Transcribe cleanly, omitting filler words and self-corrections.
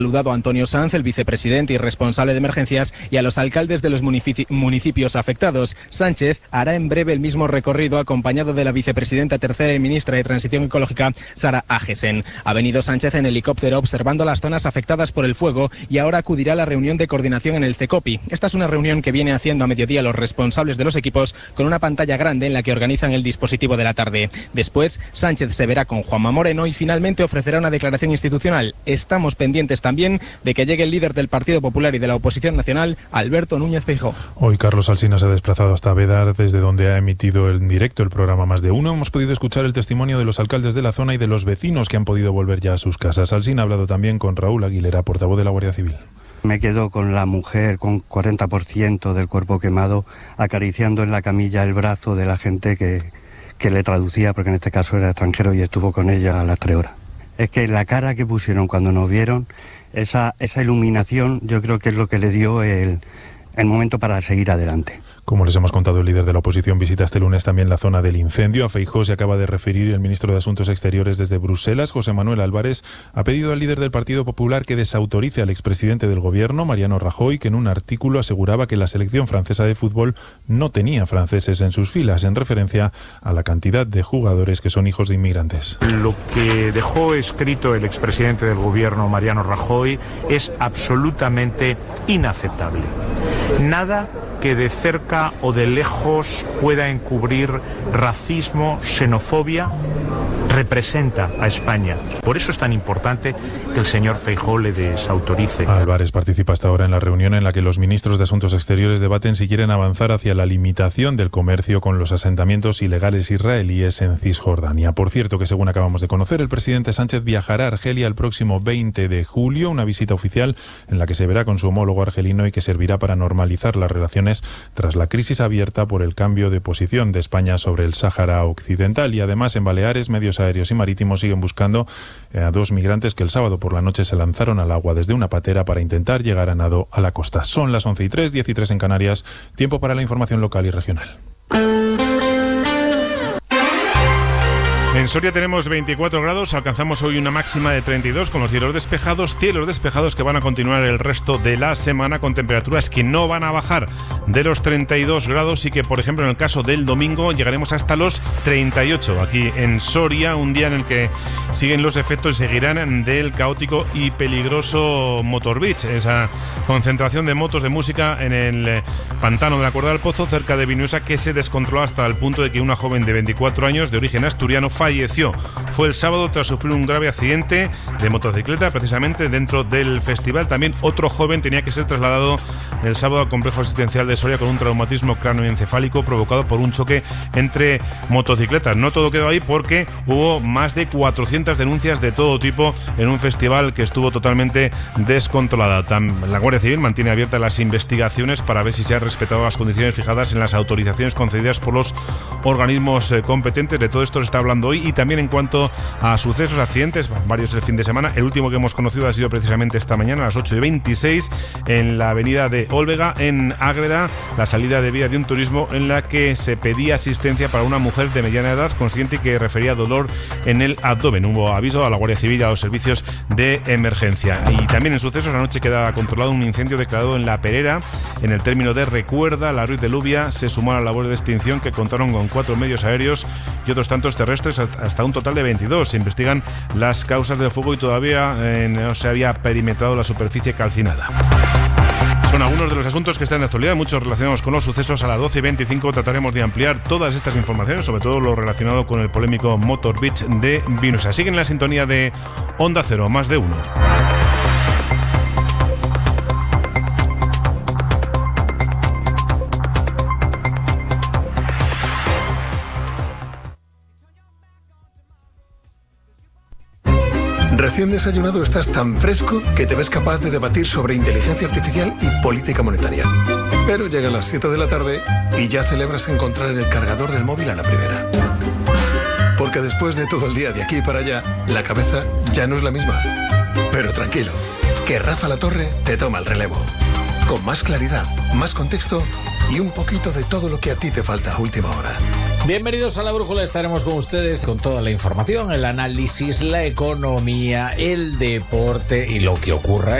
saludado a Antonio Sanz, el vicepresidente y responsable de emergencias, y a los alcaldes de los municipios afectados. Sánchez hará en breve el mismo recorrido acompañado de la vicepresidenta tercera y ministra de Transición Ecológica, Sara Agesen. Ha venido Sánchez en helicóptero observando las zonas afectadas por el fuego y ahora acudirá a la reunión de coordinación en el CECOPI. Esta es una reunión que viene haciendo a mediodía los responsables de los equipos con una pantalla grande en la que organizan el dispositivo de la tarde. Después, Sánchez se verá con Juanma Moreno y finalmente ofrecerá una declaración institucional. Estamos pendientes también de que llegue el líder del Partido Popular y de la oposición nacional, Alberto Núñez Feijóo. Hoy Carlos Alsina se ha desplazado hasta Bédar, desde donde ha emitido en directo el programa Más de Uno. Hemos podido escuchar el testimonio de los alcaldes de la zona y de los vecinos que han podido volver ya a sus casas. Alsina ha hablado también con Raúl Aguilera, portavoz de la Guardia Civil. Me quedo con la mujer con 40% del cuerpo quemado, acariciando en la camilla el brazo de la gente que le traducía, porque en este caso era extranjero y estuvo con ella a las 3 horas. Es que la cara que pusieron cuando nos vieron, esa iluminación, yo creo que es lo que le dio el momento para seguir adelante. Como les hemos contado, el líder de la oposición visita este lunes también la zona del incendio. A Feijóo se acaba de referir el ministro de Asuntos Exteriores desde Bruselas, José Manuel Álvarez. Ha pedido al líder del Partido Popular que desautorice al expresidente del gobierno, Mariano Rajoy, que en un artículo aseguraba que la selección francesa de fútbol no tenía franceses en sus filas, en referencia a la cantidad de jugadores que son hijos de inmigrantes. Lo que dejó escrito el expresidente del gobierno, Mariano Rajoy, es absolutamente inaceptable. Nada que de cerca o de lejos pueda encubrir racismo, xenofobia, representa a España. Por eso es tan importante que el señor Feijóo le desautorice. Álvarez participa hasta ahora en la reunión en la que los ministros de Asuntos Exteriores debaten si quieren avanzar hacia la limitación del comercio con los asentamientos ilegales israelíes en Cisjordania. Por cierto, que según acabamos de conocer, el presidente Sánchez viajará a Argelia el próximo 20 de julio, una visita oficial en la que se verá con su homólogo argelino y que servirá para normalizar las relaciones tras la crisis abierta por el cambio de posición de España sobre el Sáhara Occidental. Y además, en Baleares, medios aéreos y marítimos siguen buscando a 2 migrantes que el sábado por la noche se lanzaron al agua desde una patera para intentar llegar a nado a la costa. Son las 11:03, 10:03 en Canarias. Tiempo para la información local y regional. En Soria tenemos 24 grados, alcanzamos hoy una máxima de 32 con los cielos despejados que van a continuar el resto de la semana con temperaturas que no van a bajar de los 32 grados y que, por ejemplo, en el caso del domingo llegaremos hasta los 38 aquí en Soria, un día en el que siguen los efectos y seguirán del caótico y peligroso Motor Beach, esa concentración de motos de música en el pantano de la Cuerda del Pozo, cerca de Vinuesa, que se descontroló hasta el punto de que una joven de 24 años de origen asturiano falleció. Fue el sábado tras sufrir un grave accidente de motocicleta, precisamente dentro del festival. También otro joven tenía que ser trasladado el sábado al complejo asistencial de Soria con un traumatismo cráneoencefálico provocado por un choque entre motocicletas. No todo quedó ahí, porque hubo más de 400 denuncias de todo tipo en un festival que estuvo totalmente descontrolada. La Guardia Civil mantiene abiertas las investigaciones para ver si se han respetado las condiciones fijadas en las autorizaciones concedidas por los organismos competentes. De todo esto se está hablando hoy. Y también en cuanto a sucesos, accidentes, varios el fin de semana. El último que hemos conocido ha sido precisamente esta mañana a las 8:26 en la avenida de Olvega, en Ágreda, la salida de vía de un turismo en la que se pedía asistencia para una mujer de mediana edad consciente que refería dolor en el abdomen. Hubo aviso a la Guardia Civil y a los servicios de emergencia. Y también en sucesos, anoche queda controlado un incendio declarado en La Perera, en el término de Recuerda. La Ruiz de Lubia se sumó a la labor de extinción, que contaron con 4 medios aéreos y otros tantos terrestres, hasta un total de 22. Se investigan las causas del fuego y todavía no se había perimetrado la superficie calcinada. Son algunos de los asuntos que están en actualidad, muchos relacionados con los sucesos. A las 12:25 trataremos de ampliar todas estas informaciones, sobre todo lo relacionado con el polémico Motor Beach de Vinuesa. Siguen en la sintonía de Onda Cero, Más de Uno. Recién desayunado estás tan fresco que te ves capaz de debatir sobre inteligencia artificial y política monetaria. Pero llegan las 7 de la tarde y ya celebras encontrar el cargador del móvil a la primera. Porque después de todo el día de aquí para allá, la cabeza ya no es la misma. Pero tranquilo, que Rafa La Torre te toma el relevo. Con más claridad, más contexto y un poquito de todo lo que a ti te falta a última hora. Bienvenidos a La Brújula, estaremos con ustedes con toda la información, el análisis, la economía, el deporte y lo que ocurra